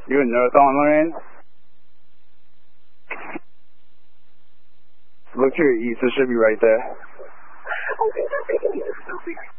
You north on Lorraine? Look to your east, it should be right there. Okay,